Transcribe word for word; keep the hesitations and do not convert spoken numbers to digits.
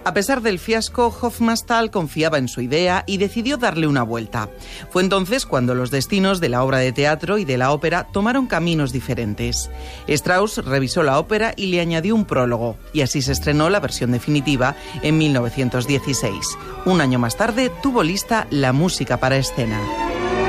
A pesar del fiasco, Hofmannsthal confiaba en su idea y decidió darle una vuelta. Fue entonces cuando los destinos de la obra de teatro y de la ópera tomaron caminos diferentes. Strauss revisó la ópera y le añadió un prólogo, y así se estrenó la versión definitiva en mil novecientos dieciséis. Un año más tarde tuvo lista la música para escena.